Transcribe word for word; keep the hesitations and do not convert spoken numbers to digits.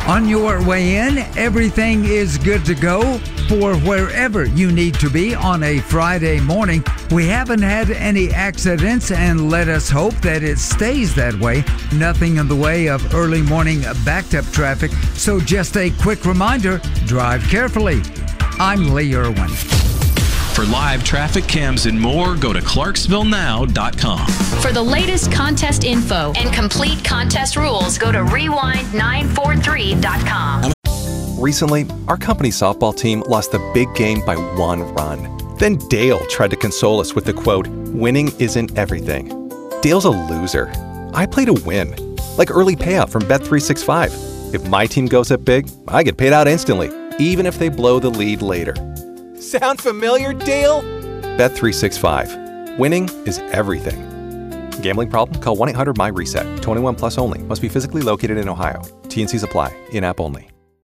On your way in, everything is good to go for wherever you need to be on a Friday morning. We haven't had any accidents, and let us hope that it stays that way. Nothing in the way of early morning backed up traffic. So just a quick reminder, drive carefully. I'm Lee Irwin. For live traffic cams and more, go to clarksville now dot com. For the latest contest info and complete contest rules, go to rewind nine four three dot com. Recently, our company softball team lost the big game by one run. Then Dale tried to console us with the quote, "Winning isn't everything." Dale's a loser. I play to win. Like early payout from Bet three sixty-five. If my team goes up big, I get paid out instantly, even if they blow the lead later. Sound familiar, Dale? Bet three sixty-five. Winning is everything. Gambling problem? Call one eight hundred M Y RESET. twenty-one plus only. Must be physically located in Ohio. T N Cs apply. In-app only.